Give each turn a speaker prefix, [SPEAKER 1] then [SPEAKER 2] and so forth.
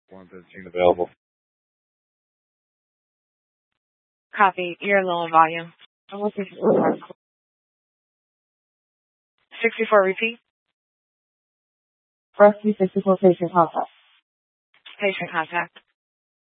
[SPEAKER 1] 115 available.
[SPEAKER 2] Copy. You're low in volume. I'm looking for 64, repeat.
[SPEAKER 3] Rescue 64 patient contact.
[SPEAKER 2] Patient contact.